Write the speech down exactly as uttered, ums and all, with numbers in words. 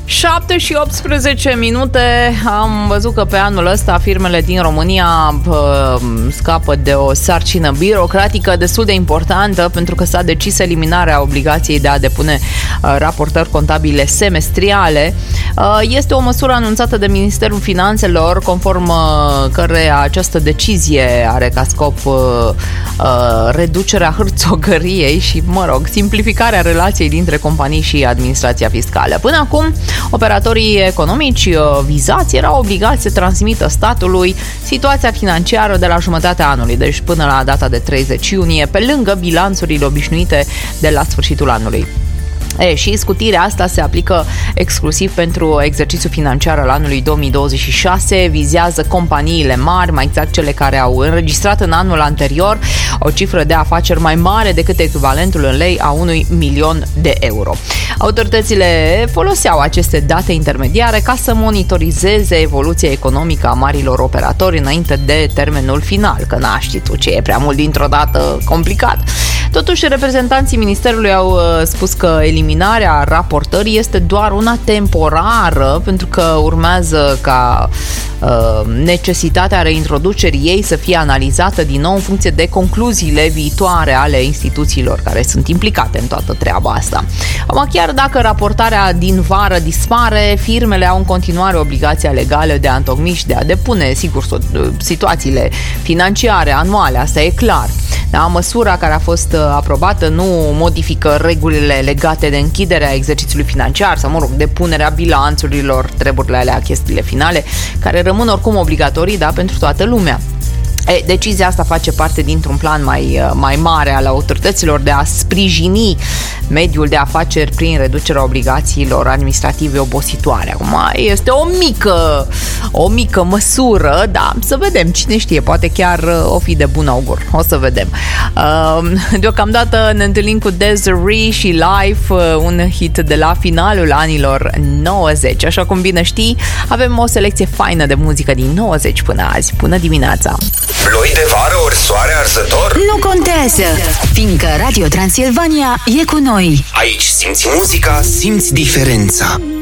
șapte și optsprezece minute. Am văzut că pe anul ăsta firmele din România uh, scapă de o sarcină birocratică destul de importantă, pentru că s-a decis eliminarea obligației de a depune uh, raportări contabile semestriale. Uh, este o măsură anunțată de Ministerul Finanțelor, conform uh, căreia această decizie are ca scop uh, uh, reducerea hârțogăriei și, mă rog, simplificarea relației dintre companii și administrația fiscală. Până acum, operatorii economici vizați erau obligați să transmită statului situația financiară de la jumătatea anului, deci până la data de treizeci iunie, pe lângă bilanțurile obișnuite de la sfârșitul anului. E, și scutirea asta se aplică exclusiv pentru exercițiul financiar al anului două mii douăzeci și șase, vizează companiile mari, mai exact cele care au înregistrat în anul anterior o cifră de afaceri mai mare decât echivalentul în lei a unui milion de euro. Autoritățile foloseau aceste date intermediare ca să monitorizeze evoluția economică a marilor operatori înainte de termenul final, că n-a știi tu ce e prea mult dintr-o dată complicat. Totuși, reprezentanții Ministerului au uh, spus că eliminarea raportării este doar una temporară, pentru că urmează ca uh, necesitatea reintroducerii ei să fie analizată din nou în funcție de concluziile viitoare ale instituțiilor care sunt implicate în toată treaba asta. Acum, chiar dacă raportarea din vară dispare, firmele au în continuare obligația legală de a întocmi și de a depune, sigur, situațiile financiare anuale, asta e clar. Da, măsura care a fost aprobată nu modifică regulile legate de închiderea exercițiului financiar sau, mă rog, depunerea bilanțurilor, treburile alea, chestiile finale, care rămân oricum obligatorii, da, pentru toată lumea. E, decizia asta face parte dintr-un plan mai, mai mare al autorităților de a sprijini mediul de afaceri prin reducerea obligațiilor administrative obositoare. Acum este o mică, o mică măsură, da, să vedem, cine știe, poate chiar o fi de bun augur, o să vedem. Deocamdată ne întâlnim cu Desiree și Life, un hit de la finalul anilor nouăzeci. Așa cum bine știi, avem o selecție faină de muzică din nouăzeci până azi. Bună dimineața! Ploi de vară ori soare arzător? Nu contează, fiindcă Radio Transilvania e cu noi. Aici simți muzica, simți diferența.